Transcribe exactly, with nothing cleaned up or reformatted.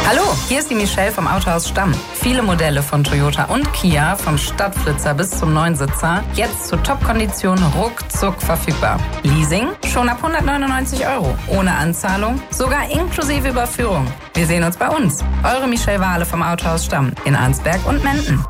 Hallo, hier ist die Michelle vom Autohaus Stamm. Viele Modelle von Toyota und Kia, vom Stadtflitzer bis zum Neunsitzer, jetzt zu Top-Konditionen ruckzuck verfügbar. Leasing schon ab hundertneunundneunzig Euro, ohne Anzahlung, sogar inklusive Überführung. Wir sehen uns bei uns. Eure Michelle Wahle vom Autohaus Stamm in Arnsberg und Menden.